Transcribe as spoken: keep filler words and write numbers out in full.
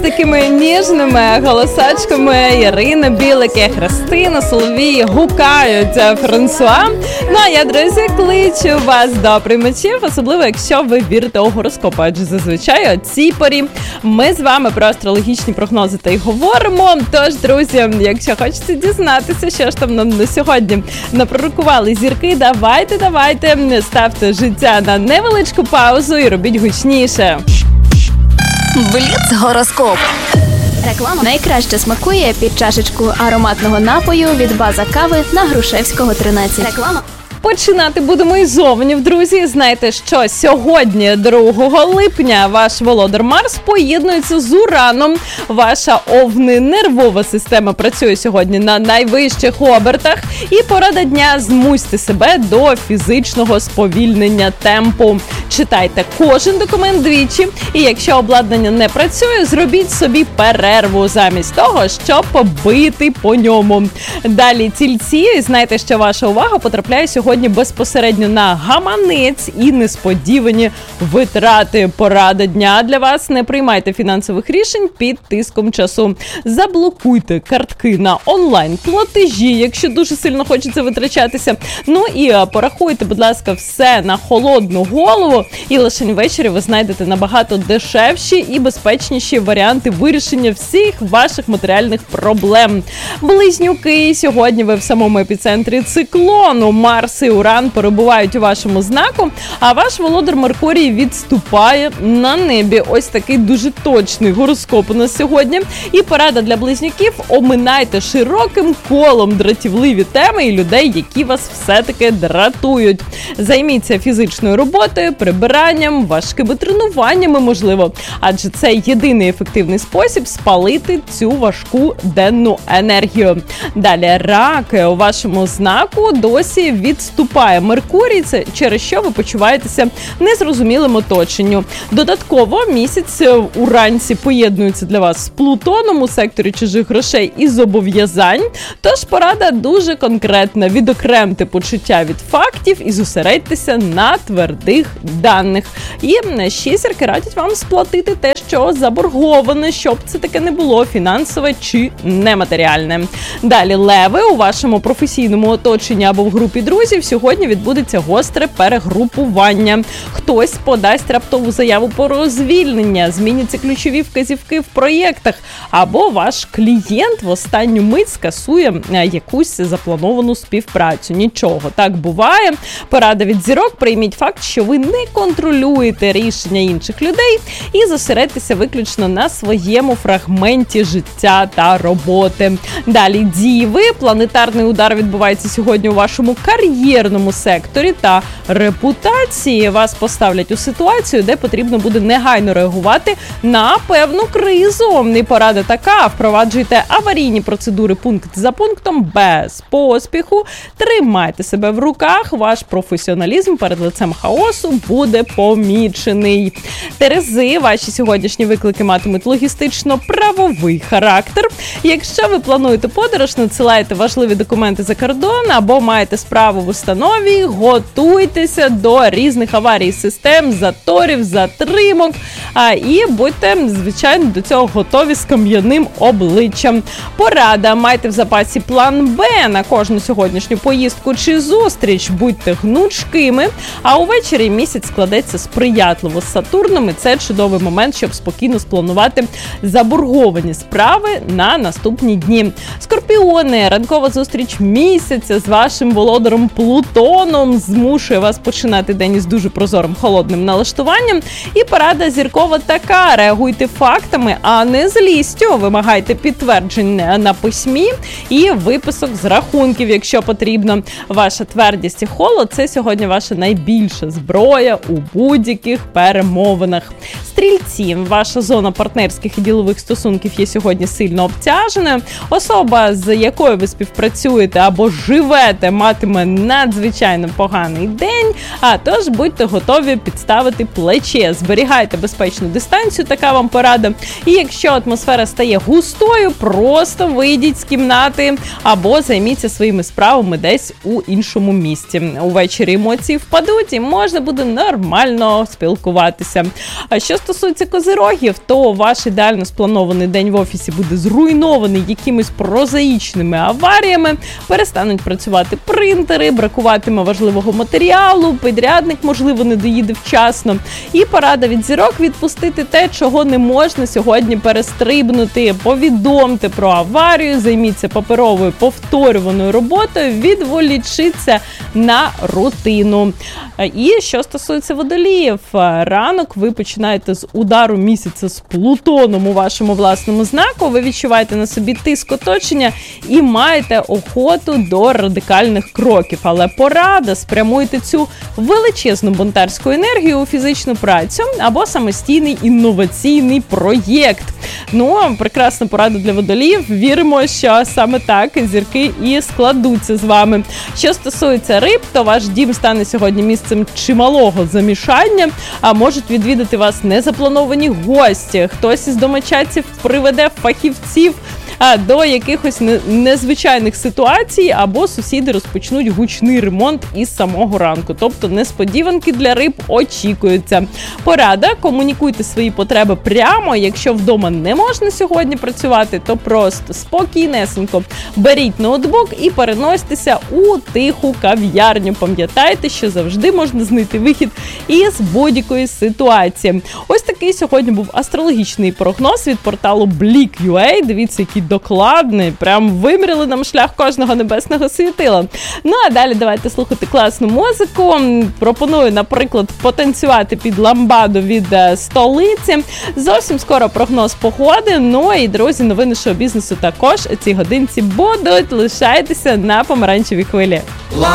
такими ніжними голосочками Ірина Білик, Христина, Соловій гукають Франсуа. Ну а я, друзі, кличу вас до приймачів, особливо якщо ви вірите у гороскоп, адже зазвичай о цій порі ми з вами про астрологічні прогнози та й говоримо. Тож, друзі, якщо хочете дізнатися, що ж там нам на сьогодні напророкували зірки, давайте, давайте, ставте життя на невеличку паузу і робіть гучніше. Бліц-гороскоп. Реклама найкраще смакує під чашечку ароматного напою від База Кави на Грушевського, тринадцять. Реклама. Починати будемо із овнів, друзі. Знаєте, що сьогодні, другого липня, ваш володар Марс поєднується з Ураном. Ваша овни нервова система працює сьогодні на найвищих обертах. І порада дня: змусьте себе до фізичного сповільнення темпу. Читайте кожен документ двічі. І якщо обладнання не працює, зробіть собі перерву замість того, щоб побити по ньому. Далі тільці. Знаєте, що ваша увага потрапляє сьогодні безпосередньо на гаманець і несподівані витрати. Порада дня для вас: не приймайте фінансових рішень під тиском часу. Заблокуйте картки на онлайн-платежі, якщо дуже сильно хочеться витрачатися. Ну і порахуйте, будь ласка, все на холодну голову, і лише ввечері ви знайдете набагато дешевші і безпечніші варіанти вирішення всіх ваших матеріальних проблем. Близнюки, сьогодні ви в самому епіцентрі циклону. Марс і Уран перебувають у вашому знаку, а ваш володар Меркурій відступає на небі. Ось такий дуже точний гороскоп у нас сьогодні. І порада для близнюків: оминайте широким колом дратівливі теми і людей, які вас все-таки дратують. Займіться фізичною роботою, прибиранням, важкими тренуваннями, можливо, адже це єдиний ефективний спосіб спалити цю важку денну енергію. Далі раки, у вашому знаку досі відступає Меркурій, це через що ви почуваєтеся незрозумілим оточенню. Додатково місяць уранці поєднується для вас з Плутоном у секторі чужих грошей і зобов'язань, тож порада дуже конкретна: відокремте почуття від фактів і зосередьтеся на твердих даних. І ще зірки радять вам сплатити те, що заборговане, щоб це таке не було фінансове чи нематеріальне. Далі леви, у вашому професійному оточенні або в групі друзів сьогодні відбудеться гостре перегрупування. Хтось подасть раптову заяву про звільнення, зміняться ключові вказівки в проєктах, або ваш клієнт в останню мить скасує якусь заплановану співпрацю. Нічого, так буває. Порада від зірок: прийміть факт, що ви не контролюєте рішення інших людей і зосередьтеся виключно на своєму фрагменті життя та роботи. Далі діви, планетарний удар відбувається сьогодні у вашому кар'єрному секторі та репутації. Вас поставлять у ситуацію, де потрібно буде негайно реагувати на певну кризу. І порада така: впроваджуйте аварійні процедури пункт за пунктом, без поспіху, тримайте себе в руках, ваш професіоналізм перед лицем хаосу буде помічений. Терези, ваші сьогоднішні виклики матимуть логістично-правовий характер. Якщо ви плануєте подорож, надсилаєте важливі документи за кордон або маєте справу в установі, готуйтеся до різних аварій систем, заторів, затримок, а, і будьте, звичайно, до цього готові з кам'яним обличчям. Порада: майте в запасі план Б на кожну сьогоднішню поїздку чи зустріч, будьте гнучкими, а увечері місяць складеться сприятливо з Сатурном, і це чудовий момент, щоб спокійно спланувати заборговані справи на наступні дні. Скорпіони, ранкова зустріч місяця з вашим володаром Плутоном змушує вас починати день із дуже прозорим холодним налаштуванням. І порада зіркова така: реагуйте фактами, а не злістю. Вимагайте підтвердження на письмі і виписок з рахунків, якщо потрібно. Ваша твердість і холод – це сьогодні ваша найбільша зброя у будь-яких перемовинах. Стрільці, ваша зона партнерських і ділових стосунків є сьогодні сильно обтяженою. Особа, з якою ви співпрацюєте або живете, матиме надзвичайно поганий день, а тож будьте готові підставити плече. Зберігайте безпечну дистанцію, така вам порада. І якщо атмосфера стає густою, просто вийдіть з кімнати або займіться своїми справами десь у іншому місці. Увечері емоції впадуть і можна буде нормально спілкуватися. А що стосується козирогів, то ваш ідеально спланований день в офісі буде зруйнований якимись прозаїчними аваріями, перестануть працювати принтери, бракуватиме важливого матеріалу, підрядник, можливо, не доїде вчасно. І порада від зірок відпустити те, чого не можна сьогодні перестрибнути. Повідомте про аварію, займіться паперовою повторюваною роботою, відволічіться на рутину. І що стосується водоліїв, ранок ви починаєте з удару місяця з Плутоном у вашому власному знаку, ви відчуваєте на собі тиск оточення і маєте охоту до радикальних кроків. Але порада: спрямуйте цю величезну бунтарську енергію у фізичну працю або самостійний інноваційний проєкт. Ну, прекрасна порада для водоліїв. Віримо, що саме так зірки і складуться з вами. Що стосується риб, то ваш дім стане сьогодні місцем чималого замішання, а можуть відвідати вас незаплановані гості. Хтось із домочадців приведе фахівців а, до якихось незвичайних ситуацій, або сусіди розпочнуть гучний ремонт із самого ранку. Тобто несподіванки для риб очікуються. Порада: комунікуйте свої потреби прямо. Якщо вдома не можна сьогодні працювати, то просто спокійнесенько беріть ноутбук і переносьтеся у тиху кав'ярню. Пам'ятайте, що завжди можна знайти вихід із будь-якої ситуації. Ось такий сьогодні був астрологічний прогноз від порталу блік крапка ю а. Дивіться, який докладний. Прям виміряли нам шлях кожного небесного світила. Ну, а далі давайте слухати класну музику. Пропоную, наприклад, потанцювати під ламбаду від столиці. Зовсім скоро прогноз погоди. Ну і, друзі, новини шоу-бізнесу також у цій годинці будуть. Лишайтеся на помаранчевій хвилі.